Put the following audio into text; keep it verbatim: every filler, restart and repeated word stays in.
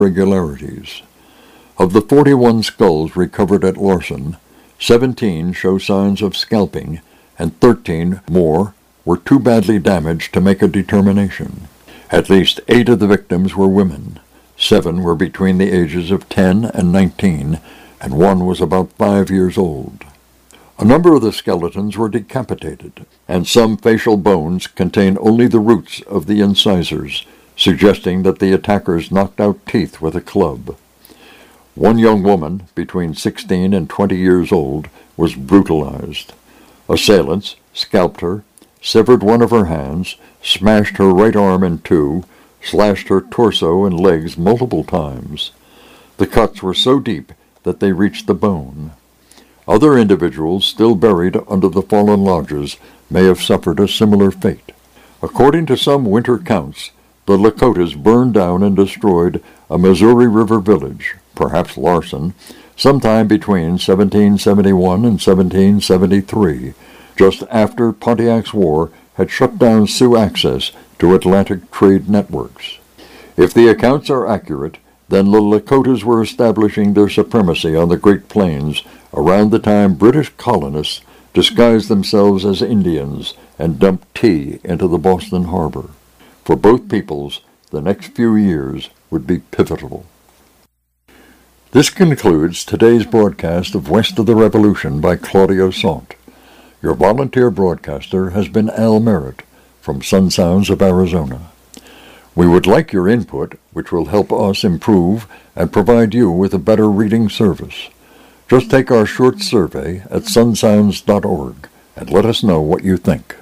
irregularities. Of the forty-one skulls recovered at Larson, seventeen show signs of scalping, and thirteen more were too badly damaged to make a determination. At least eight of the victims were women. Seven were between the ages of ten and nineteen, and one was about five years old. A number of the skeletons were decapitated, and some facial bones contained only the roots of the incisors, suggesting that the attackers knocked out teeth with a club. One young woman, between sixteen and twenty years old, was brutalized. Assailants scalped her, severed one of her hands, smashed her right arm in two, slashed her torso and legs multiple times. The cuts were so deep that they reached the bone. Other individuals still buried under the fallen lodges may have suffered a similar fate. According to some winter counts, the Lakotas burned down and destroyed a Missouri River village, perhaps Larson, sometime between seventeen seventy-one and seventeen seventy-three, just after Pontiac's War had shut down Sioux access to Atlantic trade networks. If the accounts are accurate, then the Lakotas were establishing their supremacy on the Great Plains around the time British colonists disguised themselves as Indians and dumped tea into the Boston harbor. For both peoples, the next few years would be pivotal. This concludes today's broadcast of West of the Revolution by Claudio Sant. Your volunteer broadcaster has been Al Merritt from Sun Sounds of Arizona. We would like your input, which will help us improve and provide you with a better reading service. Just take our short survey at sun sounds dot org and let us know what you think.